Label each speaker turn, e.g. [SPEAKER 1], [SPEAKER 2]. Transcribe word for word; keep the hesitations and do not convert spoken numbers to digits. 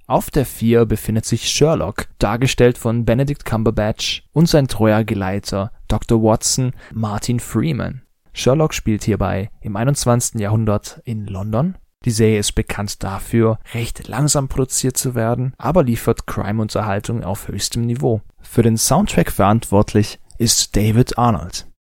[SPEAKER 1] Auf der vier befindet sich Sherlock, dargestellt von Benedict Cumberbatch, und sein treuer Geleiter Doktor Watson, Martin Freeman. Sherlock spielt hierbei im einundzwanzigsten Jahrhundert in London. Die Serie ist bekannt dafür, recht langsam produziert zu werden, aber liefert Crime-Unterhaltung auf höchstem Niveau. Für den Soundtrack verantwortlich ist David Arnold.